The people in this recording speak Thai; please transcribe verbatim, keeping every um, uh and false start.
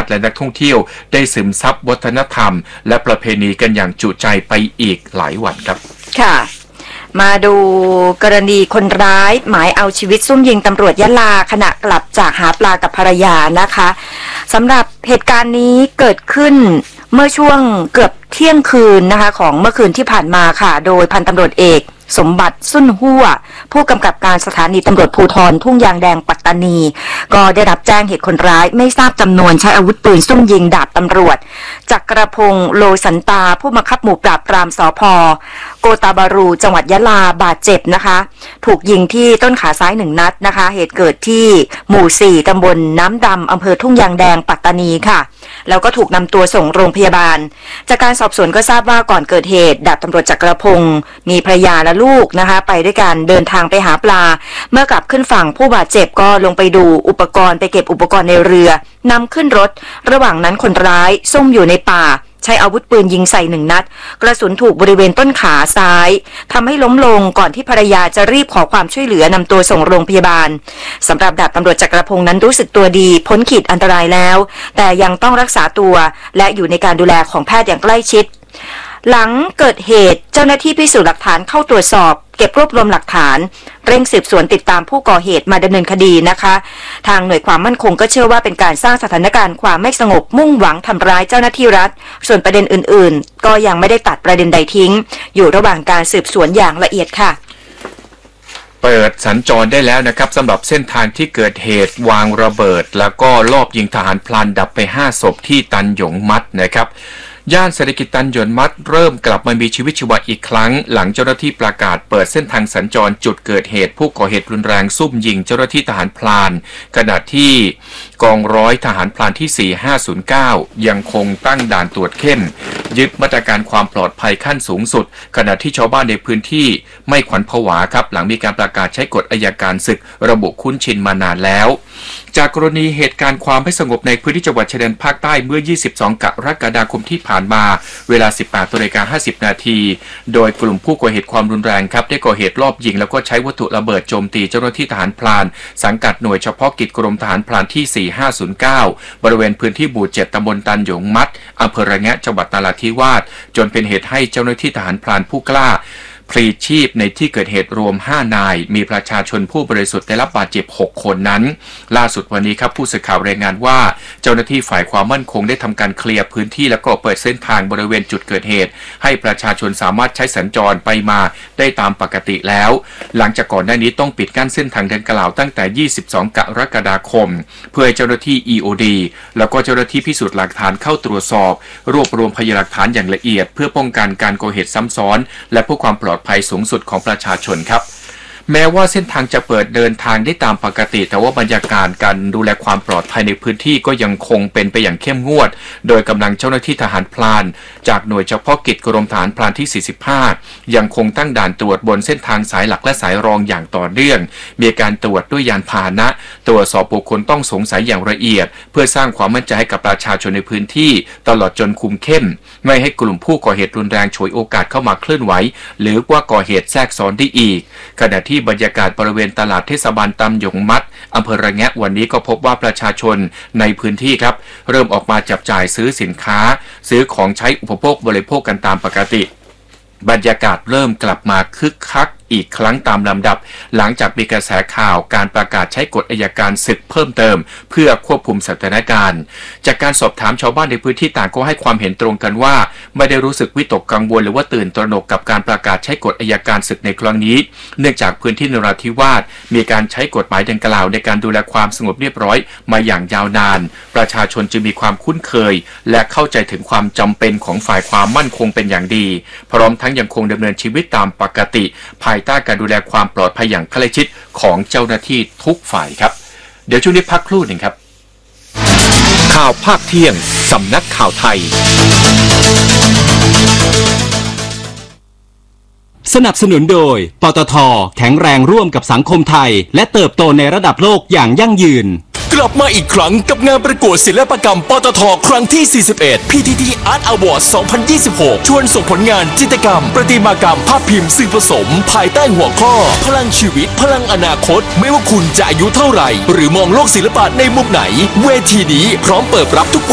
ติและนักท่องเที่ยวได้ซึมซับวัฒนธรรมและประเพณีกันอย่างจุใจไปอีกหลายวันครับค่ะมาดูกรณีคนร้ายหมายเอาชีวิตซุ่มยิงตำรวจยะลาขณะกลับจากหาปลากับภรรยานะคะสำหรับเหตุการณ์นี้เกิดขึ้นเมื่อช่วงเกือบเที่ยงคืนนะคะของเมื่อคืนที่ผ่านมาค่ะโดยพันตำรวจเอกสมบัติสุนหัวผู้กำกับการสถานีตำรวจภูธรทุ่งยางแดงปัตตานีก็ได้รับแจ้งเหตุคนร้ายไม่ทราบจำนวนใช้อาวุธปืนซุ่มยิงดาบตำรวจจักรพงษ์โลสันตาผู้บังคับหมู่ปราบปรามสภ.โกตาบารูจังหวัดยะลาบาดเจ็บนะคะถูกยิงที่ต้นขาซ้ายหนึ่งนัดนะคะเหตุเกิดที่หมู่สี่ตำบลน้ำดำอำเภอทุ่งยางแดงปัตตานีค่ะแล้วก็ถูกนำตัวส่งโรงพยาบาลจากการสอบสวนก็ทราบว่าก่อนเกิดเหตุดาบตำรวจจักรพงษ์มีภรรยาและลูกนะคะไปด้วยกันเดินทางไปหาปลาเมื่อกลับขึ้นฝั่งผู้บาดเจ็บก็ลงไปดูอุปกรณ์ไปเก็บอุปกรณ์ในเรือนำขึ้นรถระหว่างนั้นคนร้ายซุ่มอยู่ในป่าใช้อาวุธปืนยิงใส่หนึ่งนัดกระสุนถูกบริเวณต้นขาซ้ายทำให้ล้มลงก่อนที่ภรรยาจะรีบขอความช่วยเหลือนำตัวส่งโรงพยาบาลสำหรับดาบตำรวจจักรพงษ์นั้นรู้สึกตัวดีพ้นขีดอันตรายแล้วแต่ยังต้องรักษาตัวและอยู่ในการดูแลของแพทย์อย่างใกล้ชิดหลังเกิดเหตุเจ้าหน้าที่พิสูจน์หลักฐานเข้าตรวจสอบเก็บรวบรวมหลักฐานเร่งสืบสวนติดตามผู้ก่อเหตุมาดำเนินคดีนะคะทางหน่วยความมั่นคงก็เชื่อว่าเป็นการสร้างสถานการณ์ความไม่สงบมุ่งหวังทำร้ายเจ้าหน้าที่รัฐส่วนประเด็นอื่นๆก็ยังไม่ได้ตัดประเด็นใดทิ้งอยู่ระหว่างการสืบสวนอย่างละเอียดค่ะเปิดสัญจรได้แล้วนะครับสำหรับเส้นทางที่เกิดเหตุวางระเบิดแล้วก็ลอบยิงทหารพลานดับไปห้าศพที่ตันหยงมัดนะครับย่านเศรษฐกิจตันหยงมัดเริ่มกลับมามีชีวิตชีวาอีกครั้งหลังเจ้าหน้าที่ประกาศเปิดเส้นทางสัญจรจุดเกิดเหตุผู้ก่อเหตุรุนแรงซุ่มยิงเจ้าหน้าที่ทหารพลานขณะที่กองร้อยทหารพลานที่สี่ห้าศูนย์เก้ายังคงตั้งด่านตรวจเข้มยึดมาตรการความปลอดภัยขั้นสูงสุดขณะที่ชาวบ้านในพื้นที่ไม่ขวัญผวาครับหลังมีการประกาศใช้กฎอัยการศึกระบุคุ้นชินมานานแล้วจากกรณีเหตุการณ์ความไม่สงบในพื้นที่จังหวัดชายแดนภาคใต้เมื่อยี่สิบสองกรกฎาคมที่ผ่านมาเวลา สิบแปดนาฬิกาห้าสิบนาทีโดยกลุ่มผู้ก่อเหตุความรุนแรงครับได้ก่อเหตุลอบยิงแล้วก็ใช้วัตถุระเบิดโจมตีเจ้าหน้าที่ทหารพลานสังกัดหน่วยเฉพาะกิจกรมทหารพลานที่สี่ห้าศูนย์เก้าบริเวณพื้นที่หมู่เจ็ดตำบลตันหยงมัดอำเภอระแงะจังหวัดนราธิวาสจนเป็นเหตุให้เจ้าหน้าที่ทหารพลานผู้กล้าพลีชีพในที่เกิดเหตุรวมห้านายมีประชาชนผู้บริสุทธิ์ได้รับบาดเจ็บหกคนนั้นล่าสุดวันนี้ครับผู้สื่อข่าวรายงานว่าเจ้าหน้าที่ฝ่ายความมั่นคงได้ทำการเคลียร์พื้นที่และก็เปิดเส้นทางบริเวณจุดเกิดเหตุให้ประชาชนสามารถใช้สัญจรไปมาได้ตามปกติแล้วหลังจากก่อนหน้านี้ต้องปิดกั้นเส้นทางดังกล่าวตั้งแต่ยี่สิบสองกรกฎาคมเพื่อให้เจ้าหน้าที่ อี โอ ดี แล้วก็เจ้าหน้าที่พิสูจน์หลักฐานเข้าตรวจสอบรวบรวมพยานหลักฐานอย่างละเอียดเพื่อป้องกันการก่อเหตุซ้ำซ้อนและเพื่อความปลอดภัยสูงสุดของประชาชนครับแม้ว่าเส้นทางจะเปิดเดินทางได้ตามปกติแต่ว่าบรรยากาศการดูแลความปลอดภัยในพื้นที่ก็ยังคงเป็นไปอย่างเข้มงวดโดยกำลังเจ้าหน้าที่ทหารพลานจากหน่วยเฉพาะกิจกรมทหารพลานที่สี่สิบห้ายังคงตั้งด่านตรวจบนเส้นทางสายหลักและสายรองอย่างต่อเนื่องมีการตรวจด้วยยานพาหนะตรวจสอบบุคคลต้องสงสัยอย่างละเอียดเพื่อสร้างความมั่นใจให้กับประชาชนในพื้นที่ตลอดจนคุมเข้มไม่ให้กลุ่มผู้ก่อเหตุรุนแรงฉวยโอกาสเข้ามาเคลื่อนไหวหรือว่าก่อเหตุแทรกซ้อนได้อีกขณะที่บรรยากาศบริเวณตลาดเทศบาลตำหยงมัดอำเภอระแงะวันนี้ก็พบว่าประชาชนในพื้นที่ครับเริ่มออกมาจับจ่ายซื้อสินค้าซื้อของใช้อุปโภคบริโภคกันตามปกติบรรยากาศเริ่มกลับมาคึกคักอีกครั้งตามลำดับหลังจากมีกระแสข่าวการประกาศใช้กฎอัยการศึกเพิ่มเติมเพื่อควบคุมสถานการณ์จากการสอบถามชาวบ้านในพื้นที่ต่างก็ให้ความเห็นตรงกันว่าไม่ได้รู้สึกวิตกกังวลหรือว่าตื่นตระหนกกับการประกาศใช้กฎอัยการศึกในครั้งนี้เนื่องจากพื้นที่นราธิวาสมีการใช้กฎหมายดังกล่าวในการดูแลความสงบเรียบร้อยมาอย่างยาวนานประชาชนจึงมีความคุ้นเคยและเข้าใจถึงความจำเป็นของฝ่ายความมั่นคงเป็นอย่างดีพร้อมทั้งยังคงดำเนินชีวิตตามปกติภายใต้การดูแลความปลอดภัยอย่างใกล้ชิดของเจ้าหน้าที่ทุกฝ่ายครับเดี๋ยวช่วงนี้พักครู่หนึ่งครับข่าวภาคเที่ยงสำนักข่าวไทยสนับสนุนโดยปตท.แข็งแรงร่วมกับสังคมไทยและเติบโตในระดับโลกอย่างยั่งยืนกลับมาอีกครั้งกับงานประกวดศิลปกรรมปตท.ครั้งที่สี่สิบเอ็ด พี ที ที Art Award สองพันยี่สิบหกชวนส่งผลงานจิตรกรรมประติมากรรมภาพพิมพ์สื่อผสมภายใต้หัวข้อพลังชีวิตพลังอนาคตไม่ว่าคุณจะอายุเท่าไหร่หรือมองโลกศิลปะในมุมไหนเวทีนี้พร้อมเปิดรับทุก